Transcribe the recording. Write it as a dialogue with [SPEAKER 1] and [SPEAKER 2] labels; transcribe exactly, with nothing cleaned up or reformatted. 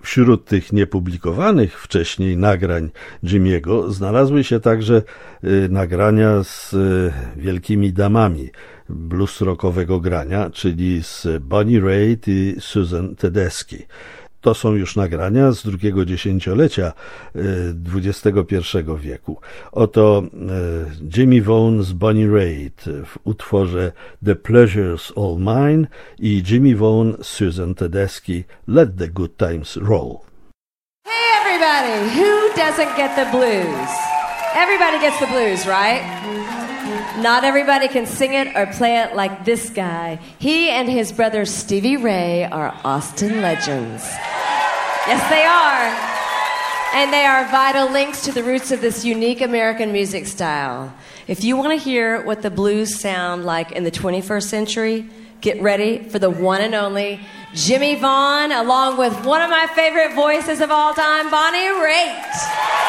[SPEAKER 1] Wśród tych niepublikowanych wcześniej nagrań Jimmy'ego znalazły się także y, nagrania z y, wielkimi damami blues rockowego grania, czyli z Bonnie Raitt i Susan Tedeschi. To są już nagrania z drugiego dziesięciolecia dwudziestego pierwszego wieku. Oto Jimmy Vaughan z Bonnie Raitt w utworze The Pleasure's All Mine i Jimmy Vaughan, Susan Tedeschi, Let the Good Times Roll.
[SPEAKER 2] Hey everybody, who doesn't get the blues? Everybody gets the blues, right? Not everybody can sing it or play it like this guy. He and his brother Stevie Ray are Austin legends. Yes, they are. And they are vital links to the roots of this unique American music style. If you want to hear what the blues sound like in the twenty-first century, get ready for the one and only Jimmy Vaughan, along with one of my favorite voices of all time, Bonnie Raitt.